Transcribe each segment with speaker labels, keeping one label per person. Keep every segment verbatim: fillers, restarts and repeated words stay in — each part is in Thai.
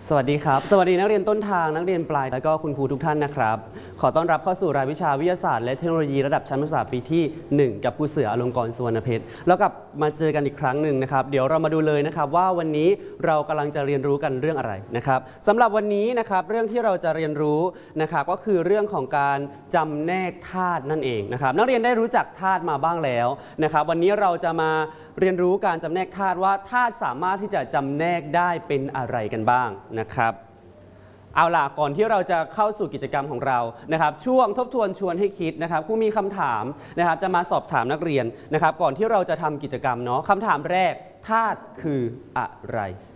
Speaker 1: สวัสดีครับสวัสดีนักเรียนต้นทางนักเรียนปลายและก็คุณครูทุกท่านนะครับขอต้อนรับเข้าสู่รายวิชาวิทยาศาสตร์และเทคโนโลยีระดับชั้นประถมศึกษาปีที่หนึ่งกับครูเสืออลงกรณ์สุวรรณเพชรแล้วกลับมาเจอกันอีกครั้งหนึ่งนะครับเดี๋ยวเรามาดูเลยนะครับว่าวันนี้เรากำลังจะเรียนรู้กันเรื่องอะไรนะครับสำหรับวันนี้นะครับเรื่องที่เราจะเรียนรู้นะครับก็คือเรื่องของการจำแนกธาตุนั่นเองนะครับนักเรียนได้รู้จักธาตุมาบ้างแล้วนะครับวันนี้เราจะมาเรียนรู้การจำแนกธาตุว่าธาตุสามารถที่จะจำแนกได้เป็นอะไรกันบ้างนะครับเอาล่ะก่อนที่เราจะเข้าสู่กิจกรรมของเรานะครับช่วงทบทวนชวนให้คิดนะครับครูมีคำถามนะครับจะมาสอบถามนักเรียนนะครับก่อนที่เราจะทำกิจกรรมเนาะคำถามแรกธาตุคืออะไร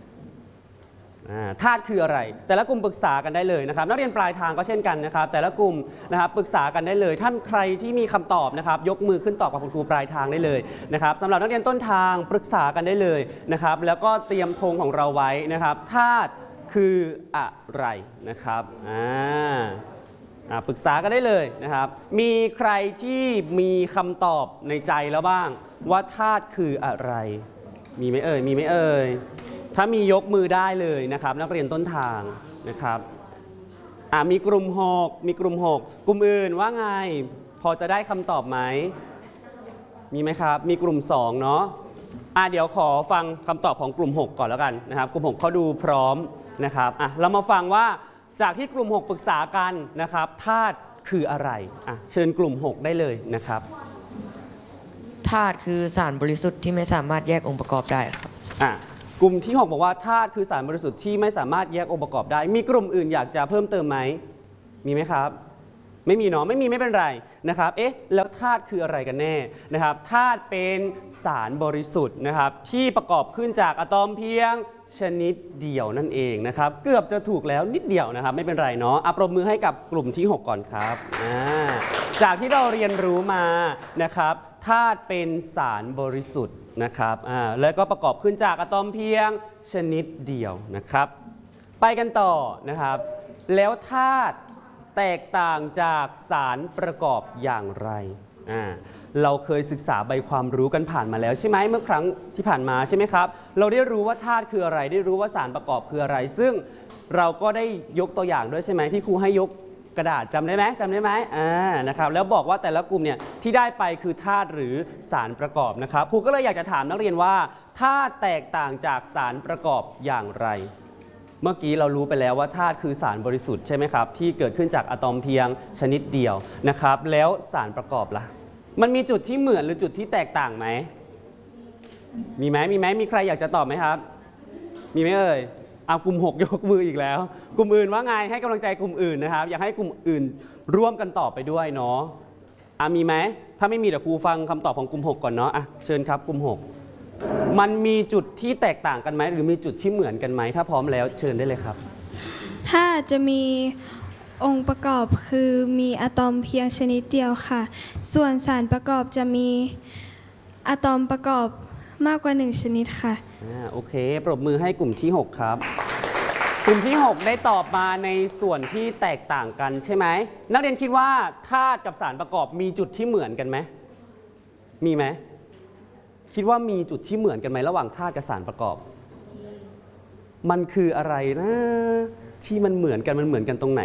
Speaker 1: ธาตุคืออะไรแต่ละกลุ่มปรึกษากันได้เลยนะครับนักเรียนปลายทางก็เช่นกันนะครับแต่ละกลุ่มนะครับปรึกษากันได้เลยท่านใครที่มีคำตอบนะครับยกมือขึ้นตอบกับคุณครูปลายทางได้เลยนะครับสำหรับนักเรียนต้นทางปรึกษากันได้เลยนะครับแล้วก็เตรียมธงของเราไว้นะครับธาตุคืออะไรนะครับอ่าปรึกษากันได้เลยนะครับมีใครที่มีคำตอบในใจแล้วบ้างว่าธาตุคืออะไรมีไหมเอ่ยมีไหมเอ่ยถ้ามียกมือได้เลยนะครับนักเรียนต้นทางนะครับอ่ามีกลุ่มหกมีกลุ่มหกกลุ่มอื่นว่าไงพอจะได้คำตอบไหมมีไหมครับมีกลุ่มสองเนาะอ่าเดี๋ยวขอฟังคำตอบของกลุ่มหกก่อนแล้วกันนะครับกลุ่มหกเขาดูพร้อมนะครับอ่ะเรามาฟังว่าจากที่กลุ่มหกปรึกษากันนะครับธาตุคืออะไรอ่ะเชิญกลุ่มหกได้เลยนะครับ
Speaker 2: ธาตุคือสารบริสุทธิ์ที่ไม่สามารถแยกองค์ประกอบได้ครับ
Speaker 1: อ่ะกลุ่มที่หกบอกว่าธาตุคือสารบริสุทธิ์ที่ไม่สามารถแยกองค์ประกอบได้มีกลุ่มอื่นอยากจะเพิ่มเติมไหมมีไหมครับไม่มีเนาะไม่มีไม่เป็นไรนะครับเอ๊ะแล้วธาตุคืออะไรกันแน่นะครับธาตุเป็นสารบริสุทธิ์นะครับที่ประกอบขึ้นจากอะตอมเพียงชนิดเดียวนั่นเองนะครับเกือบจะถูกแล้วนิดเดียวนะครับไม่เป็นไรเนาะอ่ะปรบมือให้กับกลุ่มที่หกก่อนครับจากที่เราเรียนรู้มานะครับธาตุเป็นสารบริสุทธิ์นะครับอ่าแล้วก็ประกอบขึ้นจากอะตอมเพียงชนิดเดียวนะครับไปกันต่อนะครับแล้วธาตุแตกต่างจากสารประกอบอย่างไรอ่าเราเคยศึกษาใบความรู้กันผ่านมาแล้วใช่ไหมเมื่อครั้งที่ผ่านมาใช่ไหมครับเราได้รู้ว่าธาตุคืออะไรได้รู้ว่าสารประกอบคืออะไรซึ่งเราก็ได้ยกตัวอย่างด้วยใช่ไหมที่ครูให้ยกกระดาษจำได้ไหมจำได้ไหมอ่านะครับแล้วบอกว่าแต่ละกลุ่มเนี่ยที่ได้ไปคือธาตุหรือสารประกอบนะครับครูก็เลยอยากจะถามนักเรียนว่าธาตุแตกต่างจากสารประกอบอย่างไรเมื่อกี้เรารู้ไปแล้วว่าธาตุคือสารบริสุทธิ์ใช่ไหมครับที่เกิดขึ้นจากอะตอมเพียงชนิดเดียวนะครับแล้วสารประกอบล่ะมันมีจุดที่เหมือนหรือจุดที่แตกต่างไหมมีไหมมีไหมมีใครอยากจะตอบไหมครับมีไหมเอ่ยเอากลุ่มหกยกมืออีกแล้วกลุ่มอื่นว่าไงให้กำลังใจกลุ่มอื่นนะครับอยากให้กลุ่มอื่นร่วมกันตอบไปด้วยเนาะอ่ะมีไหมถ้าไม่มีเดี๋ยวครูฟังคำตอบของกลุ่มหกก่อนเนาะอ่ะเชิญครับกลุ่มหกมันมีจุดที่แตกต่างกันไหมหรือมีจุดที่เหมือนกันไหมถ้าพร้อมแล้วเชิญได้เลยครับ
Speaker 3: ถ้าจะมีองค์ประกอบคือมีอะตอมเพียงชนิดเดียวค่ะส่วนสารประกอบจะมีอะตอมประกอบมากกว่าหนึ่งชนิดค่ะ
Speaker 1: อ่าโอเคปรบมือให้กลุ่มที่หกครับกลุ่มที่หกได้ตอบมาในส่วนที่แตกต่างกันใช่ไหมนักเรียนคิดว่าธาตุกับสารประกอบมีจุดที่เหมือนกันไหมมีไหมคิดว่ามีจุดที่เหมือนกันไหมระหว่างธาตุกับสารประกอบมันคืออะไรนะที่มันเหมือนกันมันเหมือนกันตรงไหน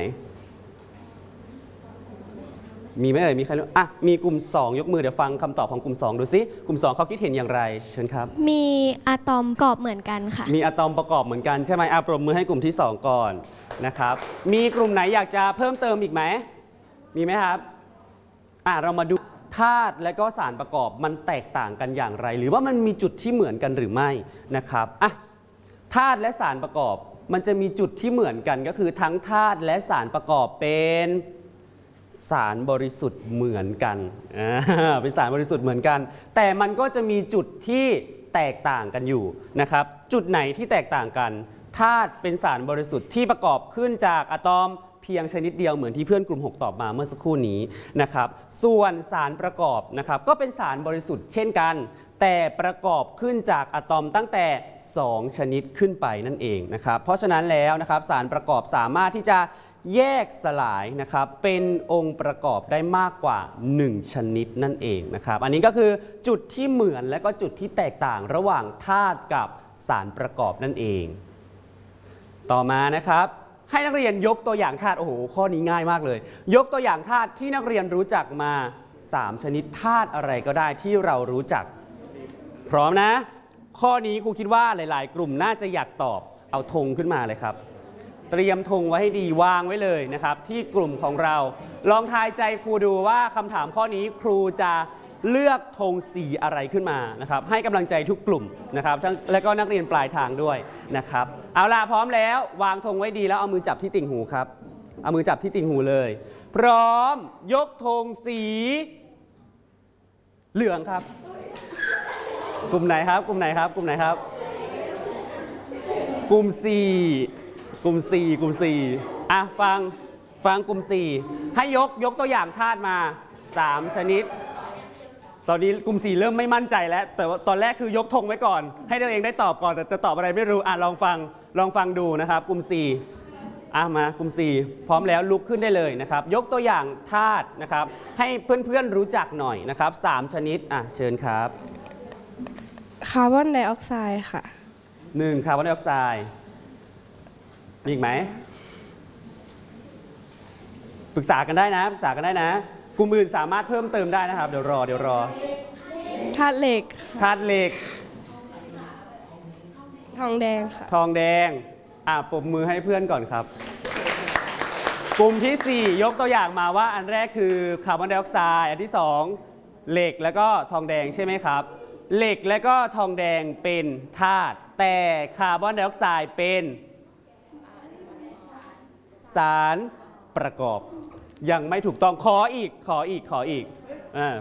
Speaker 1: มีไหมเอ่ยมีใครรู้อ่ะมีกลุ่มสองยกมือเดี๋ยวฟังคำตอบของกลุ่มสองดูซิกลุ่มสองเขาคิดเห็นอย่างไรเชิญครับ
Speaker 4: มีอะตอมประกอบเหมือนกันค่ะ
Speaker 1: มีอะตอมประกอบเหมือนกันใช่ไหมอ่ะปรบมือให้กลุ่มที่สองก่อนนะครับมีกลุ่มไหนอยากจะเพิ่มเติมอีกไหมมีไหมครับอ่ะเรามาดูธาตุและก็สารประกอบมันแตกต่างกันอย่างไรหรือว่ามันมีจุดที่เหมือนกันหรือไม่นะครับอ่ะธาตุและสารประกอบมันจะมีจุดที่เหมือนกันก็คือทั้งธาตุและสารประกอบเป็นสารบริสุทธิ์เหมือนกันเป็นสารบริสุทธิ์เหมือนกันแต่มันก็จะมีจุดที่แตกต่างกันอยู่นะครับจุดไหนที่แตกต่างกันธาตุเป็นสารบริสุทธิ์ที่ประกอบขึ้นจากอะตอมเพียงชนิดเดียวเหมือนที่เพื่อนกลุ่มหกตอบมาเมื่อสักครู่นี้นะครับส่วนสารประกอบนะครับก็เป็นสารบริสุทธิ์เช่นกันแต่ประกอบขึ้นจากอะตอมตั้งแต่สองชนิดขึ้นไปนั่นเองนะครับเพราะฉะนั้นแล้วนะครับสารประกอบสามารถที่จะแยกสลายนะครับเป็นองค์ประกอบได้มากกว่าหนึ่งชนิดนั่นเองนะครับอันนี้ก็คือจุดที่เหมือนและก็จุดที่แตกต่างระหว่างธาตุกับสารประกอบนั่นเองต่อมานะครับ ให้นักเรียนยกตัวอย่างธาตุโอ้โหข้อนี้ง่ายมากเลย ยกตัวอย่างธาตุที่นักเรียนรู้จักมาสามชนิดธาตุอะไรก็ได้ที่เรารู้จัก พร้อมนะ ข้อนี้ครูคิดว่าหลาย ๆ กลุ่มน่าจะอยากตอบเอาธงขึ้นมาเลยครับ เตรียมธงไว้ให้ดีวางไว้เลยนะครับ ที่กลุ่มของเราลองทายใจครูดูว่าคำถามข้อนี้ครูจะเลือกธงสีอะไรขึ้นมานะครับให้กำลังใจทุกกลุ่มนะครับทั้งและก็นักเรียนปลายทางด้วยนะครับเอาล่ะพร้อมแล้ววางธงไว้ดีแล้วเอามือจับที่ติ่งหูครับเอามือจับที่ติ่งหูเลย พร้อมยกธงสีเหลืองครับ กลุ่มไหนครับกลุ่มไหนครับกลุ่มไหนครับกลุ่มสี่กลุ่มสี่กลุ่มสี่อ่ะฟังฟังกลุ่มสี่ให้ยกยกตัวอย่างธาตุมาสามชนิดตอนนี้กลุ่มสี่เริ่มไม่มั่นใจแล้วแต่ว่าตอนแรกคือยกธงไว้ก่อนให้ตัวเองได้ตอบก่อนแต่จะตอบอะไรไม่รู้อ่ะลองฟังลองฟังดูนะครับกลุ่มสี่อ่ะมากลุ่มสี่พร้อมแล้วลุกขึ้นได้เลยนะครับยกตัวอย่างธาตุนะครับให้เพื่อนๆรู้จักหน่อยนะครับสามชนิดอ่ะเชิญครับ
Speaker 5: คาร์บอนไดออกไซด์ค่ะ
Speaker 1: หนึ่งคาร์บอนไดออกไซด์มีอีกไหมปรึกษากันได้นะปรึกษากันได้นะกลุ่มอื่นสามารถเพิ่มเติมได้นะครับเดี๋ยวรอเดี๋ยวรอ
Speaker 5: ธาตุเหล็ก
Speaker 1: ธาตุเหล็ก
Speaker 5: ทองแดงค่ะ
Speaker 1: ทองแดงอ่ะปรบมือให้เพื่อนก่อนครับ กลุ่มที่สี่ยกตัวอย่างมาว่าอันแรกคือคาร์บอนไดออกไซด์อันที่สองเหล็กแล้วก็ทองแดงใช่ไหมครับเหล็กและก็ทองแดงเป็นธาตุแต่คาร์บอนไดออกไซด์เป็นสารประกอบยังไม่ถูกต้องขออีกขออีกขออีกอ่า